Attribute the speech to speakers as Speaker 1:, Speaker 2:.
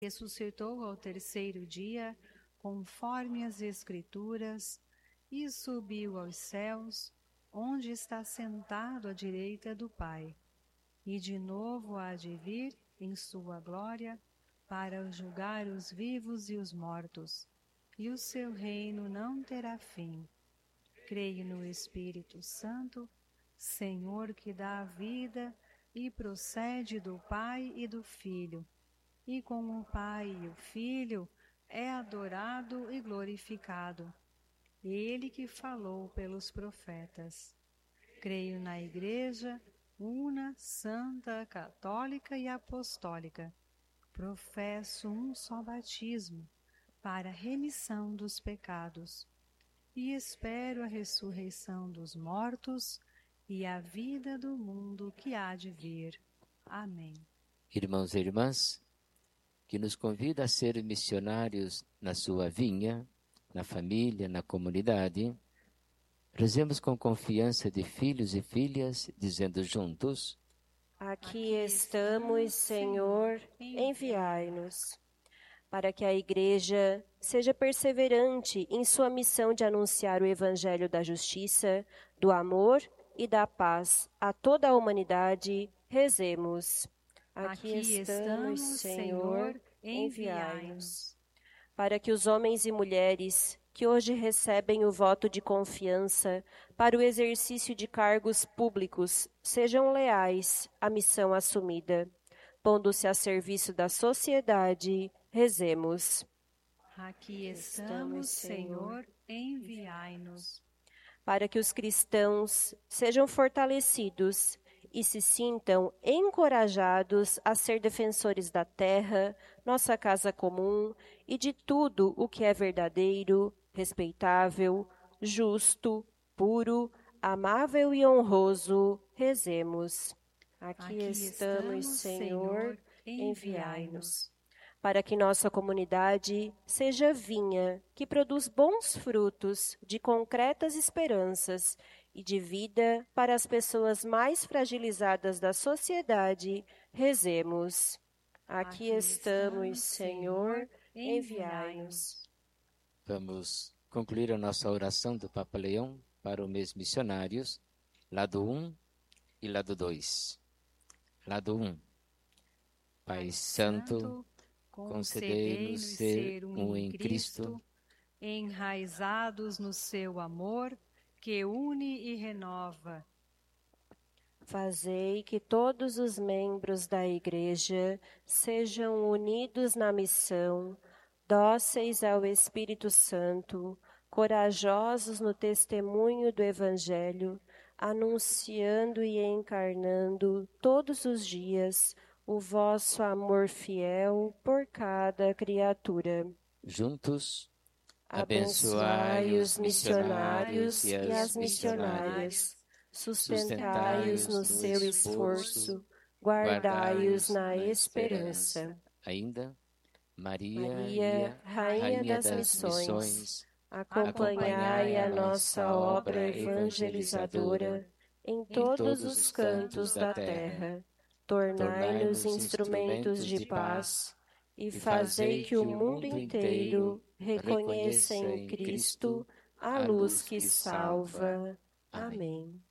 Speaker 1: ressuscitou ao terceiro dia, conforme as Escrituras, e subiu aos céus, onde está sentado à direita do Pai. E de novo há de vir em sua glória para julgar os vivos e os mortos, e o seu reino não terá fim. Creio no Espírito Santo, Senhor que dá a vida e procede do Pai e do Filho, e com o Pai e o Filho é adorado e glorificado. Ele que falou pelos profetas. Creio na Igreja, una, santa, católica e apostólica. Professo um só batismo, para a remissão dos pecados. E espero a ressurreição dos mortos e a vida do mundo que há de vir. Amém.
Speaker 2: Irmãos e irmãs, que nos convida a ser missionários na sua vinha, na família, na comunidade, rezemos com confiança de filhos e filhas, dizendo juntos:
Speaker 3: Aqui estamos, Senhor, enviai-nos. Para que a Igreja seja perseverante em sua missão de anunciar o Evangelho da justiça, do amor e da paz a toda a humanidade, rezemos. Aqui estamos, Senhor, enviai-nos. Para que os homens e mulheres que hoje recebem o voto de confiança para o exercício de cargos públicos sejam leais à missão assumida, pondo-se a serviço da sociedade, rezemos.
Speaker 1: Aqui estamos, Senhor, enviai-nos.
Speaker 3: Para que os cristãos sejam fortalecidos e se sintam encorajados a ser defensores da terra, nossa casa comum, e de tudo o que é verdadeiro, respeitável, justo, puro, amável e honroso, rezemos. Aqui estamos, Senhor, enviai-nos. Para que nossa comunidade seja vinha que produz bons frutos de concretas esperanças e de vida para as pessoas mais fragilizadas da sociedade, rezemos. Aqui estamos, Senhor, enviai-nos.
Speaker 2: Vamos concluir a nossa oração do Papa Leão para os meus missionários, lado 1 e lado 2. Lado 1. Pai Santo, concedei-nos ser um em Cristo,
Speaker 1: enraizados no seu amor, que une e renova.
Speaker 3: Fazei que todos os membros da Igreja sejam unidos na missão, dóceis ao Espírito Santo, corajosos no testemunho do Evangelho, anunciando e encarnando todos os dias o vosso amor fiel por cada criatura.
Speaker 2: Juntos,
Speaker 3: Abençoai os missionários e as missionárias, sustentai-os no seu esforço, guardai-os na esperança.
Speaker 2: Ainda, Maria,
Speaker 3: Rainha das Missões, acompanhai a nossa obra evangelizadora em todos os cantos da terra. Tornai-nos instrumentos de paz e fazei que o mundo inteiro reconheça em Cristo a luz que salva. Amém.